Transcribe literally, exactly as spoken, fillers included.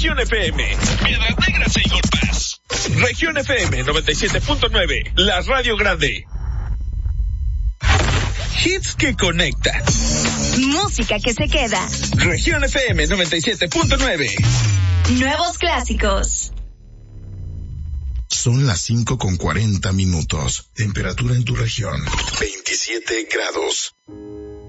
Región F M, Piedras Negras e Igor Paz. Región F M noventa y siete punto nueve, la radio grande. Hits que conectan. Música que se queda. Región F M noventa y siete punto nueve. Nuevos clásicos. Son las cinco con cuarenta minutos. Temperatura en tu región, veintisiete grados.